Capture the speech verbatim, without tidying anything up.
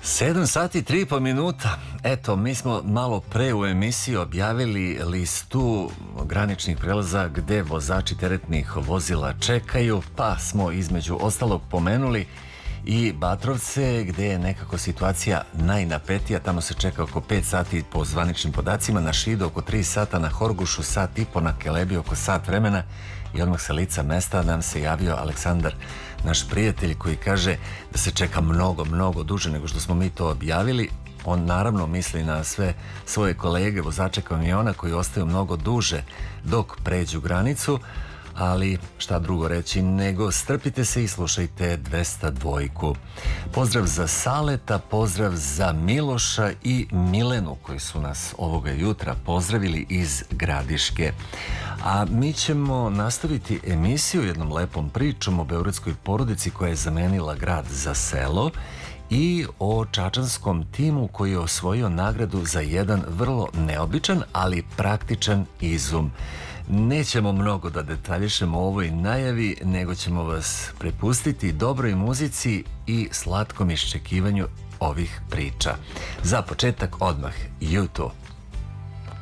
sedam sati tri i po minuta. Eto, mi smo malo pre u emisiji objavili listu graničnih prelaza gde vozači teretnih vozila čekaju, pa smo između ostalog pomenuli i Batrovce gde je nekako situacija najnapetija. Tamo se čeka oko pet sati po zvaničnim podacima, na Šidu oko tri sata, na Horgušu sat i po, na Kelebi oko sat vremena. I odmah sa lica mesta nam se javio Aleksandar, naš prijatelj, koji kaže da se čeka mnogo, mnogo duže nego što smo mi to objavili. On naravno misli na sve svoje kolege, vozače kamiona koji ostaju mnogo duže dok pređu granicu, ali šta drugo reći nego strpite se i slušajte dvesta dva. Pozdrav za Saleta, pozdrav za Miloša i Milenu koji su nas ovoga jutra pozdravili iz Gradiške. A mi ćemo nastaviti emisiju jednom lepom pričom o beogradskoj porodici koja je zamenila grad za selo i o čačanskom timu koji je osvojio nagradu za jedan vrlo neobičan, ali praktičan izum. Nećemo mnogo da detaljišemo o ovoj najavi, nego ćemo vas prepustiti dobroj muzici i slatkom iščekivanju ovih priča. Za početak odmah YouTube.